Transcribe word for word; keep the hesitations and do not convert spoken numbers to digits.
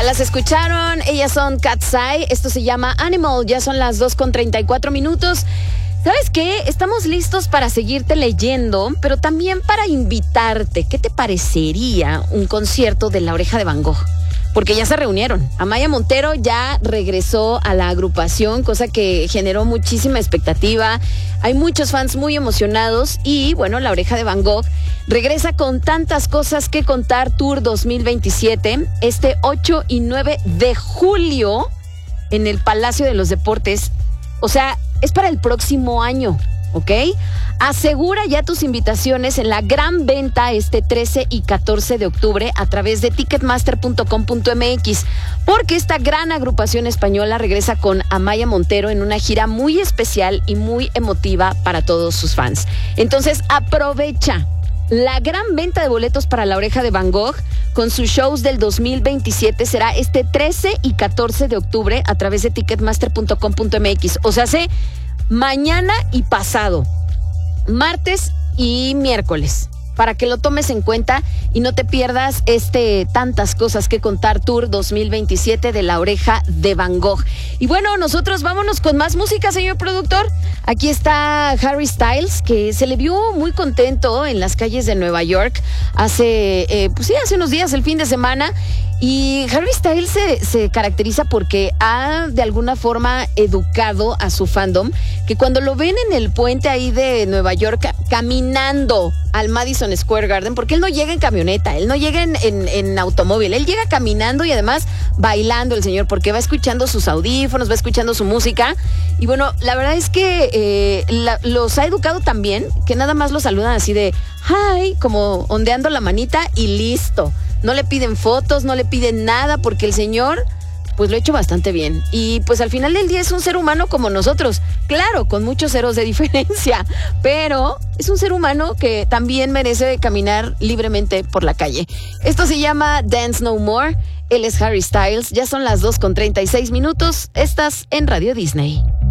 Ya las escucharon, ellas son Cat's Eye, esto se llama Animal, ya son las dos con treinta y cuatro minutos. ¿Sabes qué? Estamos listos para seguirte leyendo, pero también para invitarte. ¿Qué te parecería un concierto de La Oreja de Van Gogh? Porque ya se reunieron. Amaya Montero ya regresó a la agrupación, cosa que generó muchísima expectativa. Hay muchos fans muy emocionados y, bueno, La Oreja de Van Gogh regresa con tantas cosas que contar. Tour dos mil veintisiete, este ocho y nueve de julio en el Palacio de los Deportes. O sea, es para el próximo año, ¿ok? Asegura ya tus invitaciones en la gran venta este trece y catorce de octubre a través de ticketmaster punto com punto m x, porque esta gran agrupación española regresa con Amaya Montero en una gira muy especial y muy emotiva para todos sus fans. Entonces, aprovecha la gran venta de boletos para La Oreja de Van Gogh con sus shows del dos mil veintisiete. Será este trece y catorce de octubre a través de ticketmaster punto com punto m x. O sea, sé mañana y pasado, martes y miércoles, para que lo tomes en cuenta y no te pierdas este Tantas Cosas que Contar Tour dos mil veintisiete de La Oreja de Van Gogh. Y bueno, nosotros vámonos con más música, señor productor. Aquí está Harry Styles, que se le vio muy contento en las calles de Nueva York hace, eh, pues sí, hace unos días, el fin de semana. Y Harry Styles se, se caracteriza porque ha de alguna forma educado a su fandom, que cuando lo ven en el puente ahí de Nueva York caminando al Madison Square Garden, porque él no llega en camioneta, él no llega en, en, en automóvil, él llega caminando y además bailando el señor, porque va escuchando sus audífonos, va escuchando su música. Y bueno, la verdad es que eh, la, los ha educado tan bien que nada más los saludan así de hi, como ondeando la manita y listo. No le piden fotos, no le piden nada, porque el señor pues lo ha hecho bastante bien. Y pues al final del día es un ser humano como nosotros, claro, con muchos ceros de diferencia, pero es un ser humano que también merece caminar libremente por la calle. Esto se llama Dance No More, él es Harry Styles, ya son las dos con treinta y seis minutos, estás en Radio Disney.